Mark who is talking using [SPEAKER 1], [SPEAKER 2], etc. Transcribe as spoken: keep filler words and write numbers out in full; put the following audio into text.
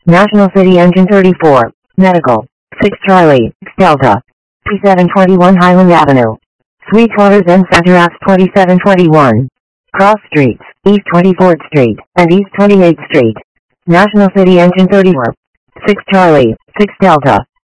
[SPEAKER 1] National City Engine thirty-four, Medical, six Charlie, Delta, twenty-seven twenty-one Highland Avenue, Sweetwater Zen Center Ave twenty-seven twenty-one, Cross Streets, East twenty-fourth Street, and East twenty-eighth Street. National City Engine thirty-four, six Charlie, six Delta.